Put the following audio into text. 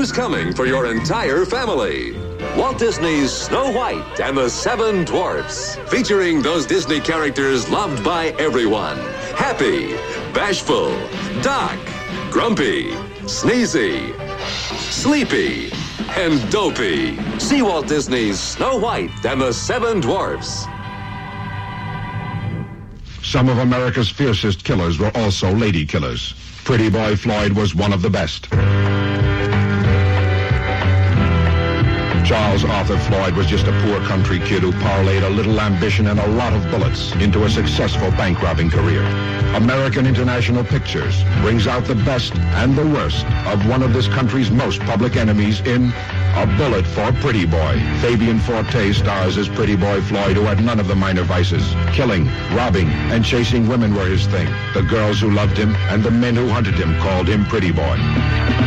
who's coming for your entire family. Walt Disney's Snow White and the Seven Dwarfs, featuring those Disney characters loved by everyone. Happy, Bashful, Doc, Grumpy, Sneezy, Sleepy, and Dopey. See Walt Disney's Snow White and the Seven Dwarfs. Some of America's fiercest killers were also lady killers. Pretty Boy Floyd was one of the best. Charles Arthur Floyd was just a poor country kid who parlayed a little ambition and a lot of bullets into a successful bank robbing career. American International Pictures brings out the best and the worst of one of this country's most public enemies in A Bullet for Pretty Boy. Fabian Forte stars as Pretty Boy Floyd, who had none of the minor vices. Killing, robbing, and chasing women were his thing. The girls who loved him and the men who hunted him called him Pretty Boy.